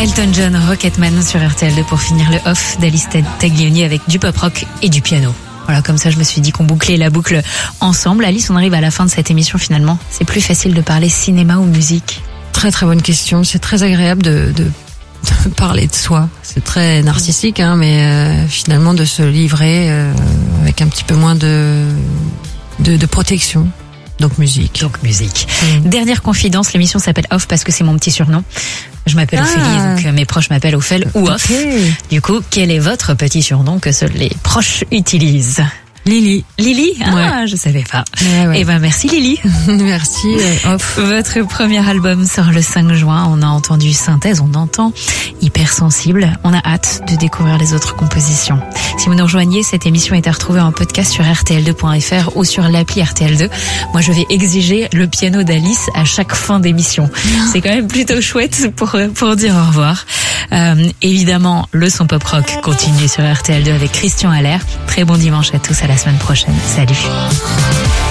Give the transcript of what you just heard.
Elton John, Rocketman sur RTL2 pour finir le off d'Alice Taglioni avec du pop rock et du piano. Voilà, comme ça je me suis dit qu'on bouclait la boucle ensemble. Alice, on arrive à la fin de cette émission finalement. C'est plus facile de parler cinéma ou musique? Très très bonne question. C'est très agréable de parler de soi. C'est très narcissique, hein, mais finalement de se livrer avec un petit peu moins de protection. Donc musique. Dernière confidence, l'émission s'appelle Off parce que c'est mon petit surnom. Je m'appelle Ophélie, donc mes proches m'appellent Ophel ou Off. Du coup, quel est votre petit surnom que seuls les proches utilisent? Lily. Lily? Ah, ouais. Je savais pas. Ouais. Eh ben, merci Lily. Merci, Off. Votre premier album sort le 5 juin. On a entendu Synthèse, on entend Hypersensible. On a hâte de découvrir les autres compositions. Si vous nous rejoignez, cette émission est à retrouver en podcast sur rtl2.fr ou sur l'appli RTL2. Moi, je vais exiger le piano d'Alice à chaque fin d'émission. C'est quand même plutôt chouette pour dire au revoir. Évidemment, le son pop rock continue sur RTL2 avec Christian Allaire. Très bon dimanche à tous, à la semaine prochaine. Salut.